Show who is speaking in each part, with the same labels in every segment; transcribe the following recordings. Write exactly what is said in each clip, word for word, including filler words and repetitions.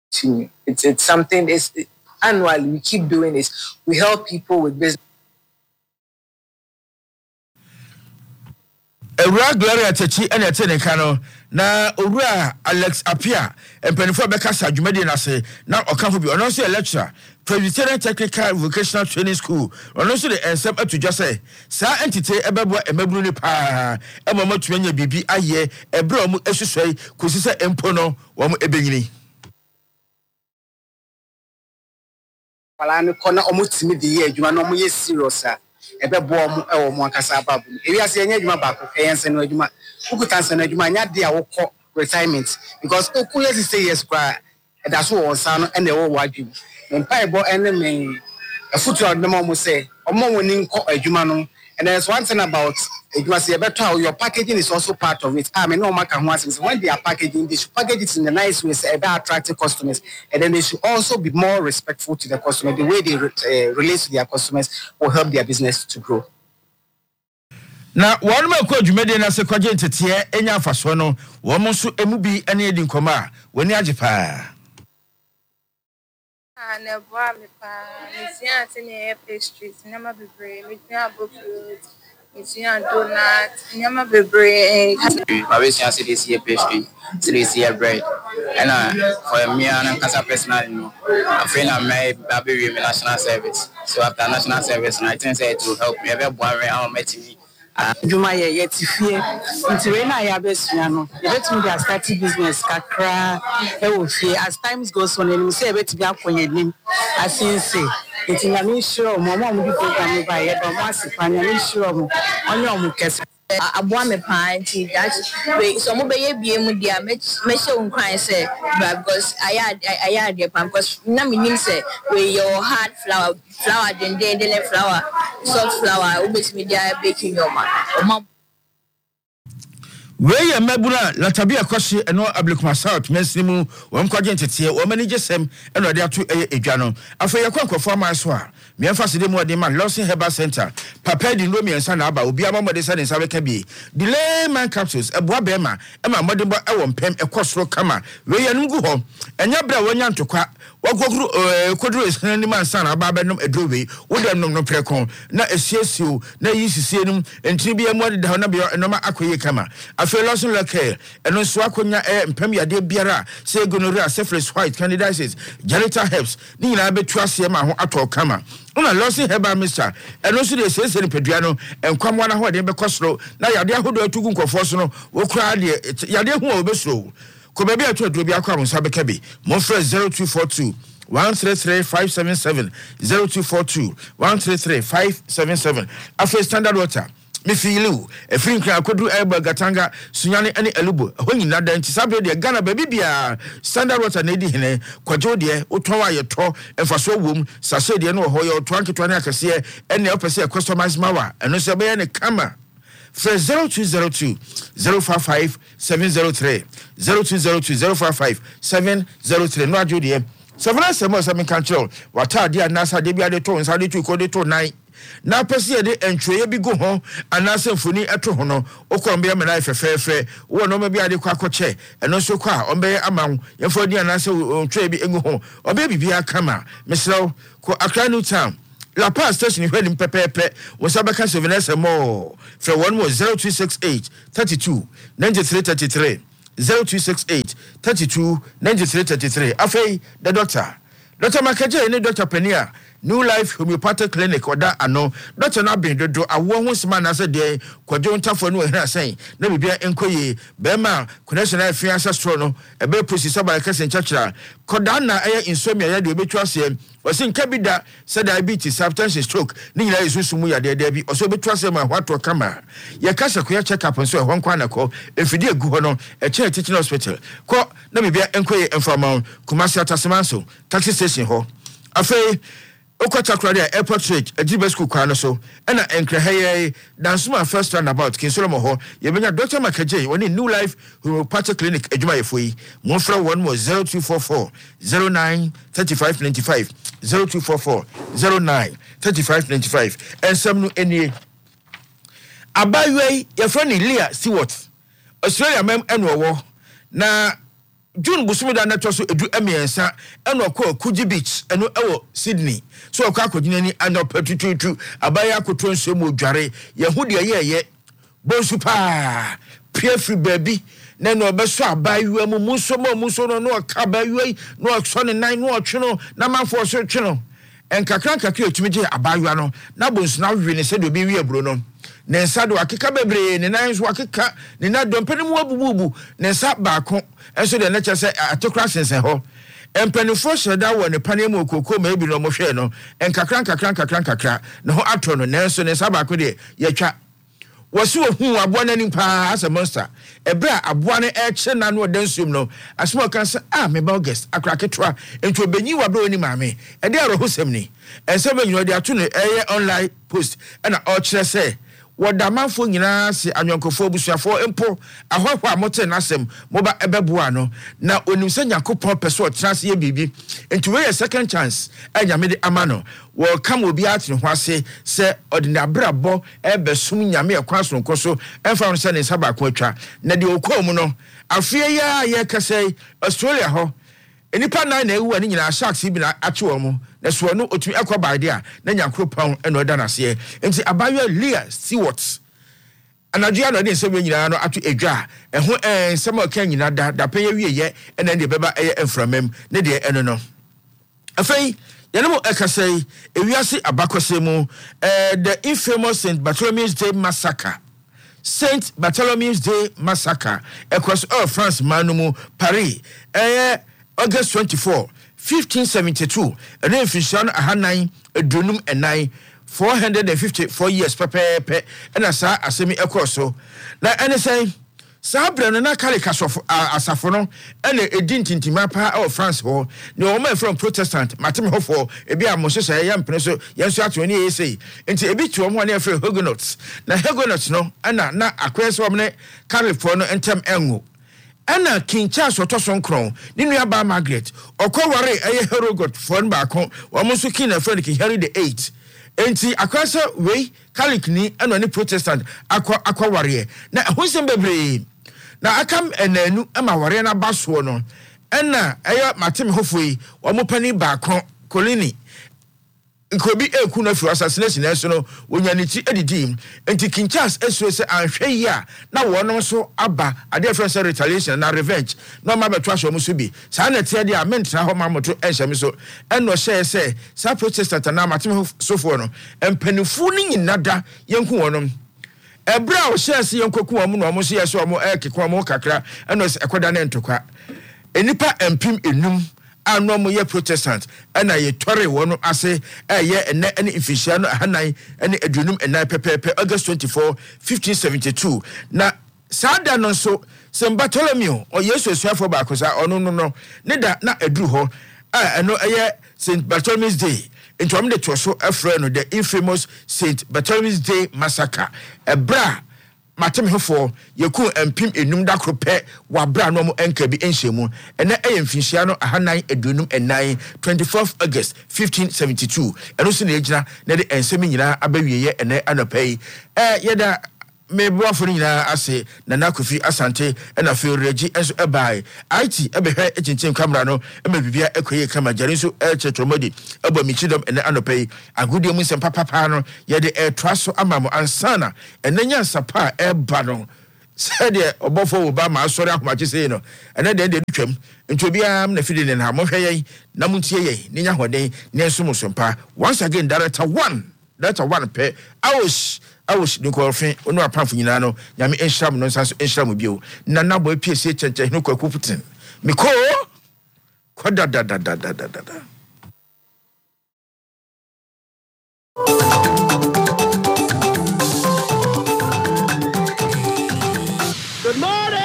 Speaker 1: It's it's something. It's it, annually we keep doing this. We help people with business.
Speaker 2: Ewura Gloria Techi ene ete ne kano na owura Alex Apia empanifo beka sa dwumade na se na okanfo bi ono so lecturer Presbyterian Technical Vocational Training School ono so de ensem atudwa se sa entity ebebo emaburu ni pa emama tuanya bibi aye ebre omu esusoi kosi se empo no wo mu ebenyini
Speaker 1: Wala ne kona omu timi de ye adwuma no omu ye serious a ebebo omu e omu akasa babu ewi ase enye adwuma ba ko kayense no adwuma ukutanse no adwuma nya de a wokọ retirement because okule say yes kwa da so won sa no ene wo wadwum mpa ebo ene men afutu adwuma omu say omu woni nkọ adwuma no. And there's one thing about it was better your packaging is also part of it. I mean, no matter when they are packaging, they should package it in a nice way, so they attract customers, and then they should also be more respectful to the customer. The way they uh, relate to their customers will help their business to grow.
Speaker 2: Now, one more code you made in a sequence to tear any of us one, one so emubi any in coma when you are Japan.
Speaker 3: And a boy, Miss Yancy pastries, never be brave, with your book fruit, Miss Yan donuts, never be brave.
Speaker 4: I wish I see this year pastry, this year bread. And uh, for me, and as a personal, I feel I may be national service. So after national service, and I think it will help me. Every boy, I'm meeting.
Speaker 5: Juma ye yet fear. Until when I have a piano, you let me start business. Kakra, as times goes on, and you say, "Bet me up when you name." I say, "It's in a sure, Mama, we program by a massive and sure on your mucus."
Speaker 6: I want me pine tea. That's wait. So mobile be a media. Make sure cry say, because I had I had the pan because na me say with your hard flour, flour then then then flour, soft flour. Ubet media baking your man.
Speaker 2: Weye mebura latabia kwase eno ablikuma south mensimu wamkwaje ntete wo manage sem eno de ato eye edwa afa ye kwankofo ma so a me emfase de mu de ma Lawson Herbal Center papa di no miensa na aba obi amamode se ne nsa beka bi delay man capsules eboa be ma e ma modebo e wo mpem ekosoro kama weye ngu ho enya bra wonya ntokwa wagogru kodru esan ni man sa na aba be nom edrowe wo dem nom no preko na esiesio na yisisie num entini bi amode de ho na be no ma akoye kama Lawson Lake, and no Swakonya Mpemia de Biara, say gonorrhea, syphilis, white candidiasis, genital herpes, Nina Betuasia, Ato Kama. Una Lawson Herbal Mister, and also they say Pedriano, and come one hour de Becoslo, now Yadia who do to go for Fosono, will cry Yadia who will be slow. Cobabe to Dubia Kwam Sabekebi, Monfres zero two four two. one three three five seven seven zero two four two one three three five seven seven. After standard water. Me filu e free kra kodu eba gatanga sunyane ane elubo ho nyina da nti sabe de Ghana baby bia standard water na di hene kwajo de oton wa yeto emfaso wom sase de no ho ye oton ketwa na akase ene opese customize mawa eno se be ne kama for zero two zero two zero five five seven zero three zero two zero two zero five five seven zero three no ajo de seven seven seven control wata de anasa de bia de to nsa de tu ko de to nine na pese de entweye bi go ho anase mfoni eto ho no okombe me na fefefe wo no ma bi ade kwa koche eno so kwa ombe ama yefo di anase ntwe bi egu ho obe bibia kama mesrew ko Accra New Town La Paz station hwe nim pepepe wo sabaka seven S mo for one more zero two six eight three two nine three three three zero two six eight three two nine three three three afei the doctor Doctor Makaje ni Doctor Penia New Life Homeopathic Clinic oda ano Doctor na ben dodo awo ho sima na se de kwadwo ntafo no ehra sen na bibia enkoye be ma connection na fiance store no e be process ba ka sen chachira koda na eye insomnia ya de obetwa se wasi nka bi da se diabetes hypertension stroke ni nyina yesusumu ya de de bi oso obetwa se ma hwato kama ye ka se ko check up nso e ho nkwa na ko efidi egu ho no e che teaching hospital ko na bibia enkoye information Kumasi Atasemanso taxi station ho afei Okota Kradia Airport Street, a Jibe School Kwanoso, and a Encreheye, Dansuma first roundabout, Kinsolomo, Yabena Doctor Makaje, when in New Life Homeopathic Clinic, Ejuma Fui, Monfra one was zero two four four zero nine thirty five ninety five, zero two four four zero nine thirty five ninety five, and some new any Abaywe, your friend Leah Stewart, Australia Mem and War, na June busumida na to so edu emiensa eno akọ Kuji Beach eno ewo Sydney so akọ akọgyina ni anopetututu abaya akoto nso mu dware ye hu de ye ye bonsu pa pie free baby na no obeso abayiwa mu muso mo muso no no ka abayiwa no so ne nan no otweno na manfo so tweno enkakra nkakra etumi abayiwa no na bonsu na hwe ne se do bi wi aburo no ne nsa do akeka bebre ne nan so akeka ne na dompene mu abububu ne nsa baako enso de na kyese atokra sensen ho empanifo hyeda wo ne pane mu okoko ma ebi no mo hwe no enkakra nkakra nkakra nkakra ne ho ato no ne nso ne nsa baako de yetwa wasi ohun aboa nani pa as a monster ebra aboa ne eche na no dansum no asmo kan say ah me ba August akra ketwa ento benyi wabro ni maame e de arohosem ni ense benyi de ato no eye online post na o kire say wodamanfo nyina se anyonkofo busuafo empo ahwahwa amote nasem moba ebeboa no na onim se Yakobon peso trans ye bibi enti we second chance anyame de amano wo kam obi atene ho ase se odina brabo ebesum nyame ekwaso nkoso emfa no se ne saba ko atwa na de okom no afie ya ye kase Australia ho enipa nan na ewu ani nyina sharks bi na atwe mo na so no otumi ekwa idea na Yakobon eno da nase enti abayo Leah Stewart anadua no de se we nyina no atu edwa eho eh nsema ka nyina da da peye wieye ena de beba eye enframam ne de eno no afei yanemo ekasei ewiase abakose mu eh the infamous Saint Bartholomew's Day massacre Saint Bartholomew's Day massacre across all France manumu Paris eh August twenty-fourth fifteen seventy-two and then fishan ahanan edunum enai four hundred fifty-four years pepepe and asa asemi ekoso na ene say sabre no na kale kasofo asafo no ene edin tintima pa of France ho ne o ma from Protestant matem ho for ebi amohye ya mpene so yenso ato ne yesi enti ebi tuo ho ne afre Huguenots na Huguenots no ana na akweso omne kale fo no entem enwo ana King Charles otoson kron ni nua ba Margaret okoware eye Herogot fon ba kon wo mo so king na friend ki Henry the eighth enti akwasa we Catholic ni ana ni Protestant akwa akwaware na ehonsem bebre na akam enanu ama ware na baso no ana eye matem hofoi wo mo pani ba kon kolini nkobi eku na fi assassination na so no onyaniti edidi enti King Charles eso se anhwe yi a na wono so aba ade friend say retaliation na revenge no ma beto aso mo so bi sa na tie dia mentra ho ma moto enhyem so eno hye se sa Protestant na matem sofo no empanifu ni nyinada yenku wono ebra o hye se yenkoku wo mo no mo so ye so mo ekekwa mo kakra eno ekoda na ntokwa enipa empim enum ano mo ye Protestant ana ye tore wono ase eye ene ene infisia no hanan ene adunum enai pepepe August twenty-fourth fifteen seventy-two na sada no so Saint Bartholomew o Yesu esuafo ba kosa ono no no ne da na aduru ho a eno eye Saint Bartholomew's Day entom de to so afre no the infamous Saint Bartholomew's Day massacre ebra matem hefo yeku empim enum da krope wa bra no mo enka bi enhyemu ene eye mfinhia no ahanan adunum enai twenty-fourth August fifteen seventy-two eno so na ejina na de ensemi nyina abawieye ene anopai eh yeda me boafo nyina ase na nakofi asante ena fe regi enso ebai it ebehwe echinchin camera no emabibia ekoye kama jare so echetromodi ebo michidom ene anopai agudie mu nsem papa no yede etraso amamo ansana enenya sapa eba no sede obofo wo ba ma asori ahomache sei no ene de de twam ntobia na fide ne na mohweye na muntie ye ninya hoden ne enso musompa once again director one director one pe awosh awosh ni ko fin onu apamfo nyina no nyame enhram no nsanso enhram bio na nabo P S chenche no kwaku putin miko koda da da da da da da.
Speaker 7: Good morning.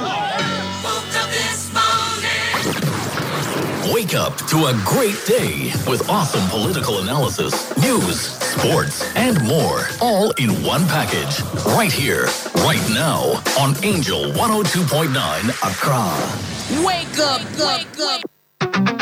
Speaker 8: Wake up to a great day with awesome political analysis, news, sports, and more, all in one package. Right here, right now, on Angel one oh two point nine Accra.
Speaker 7: Wake up, wake up.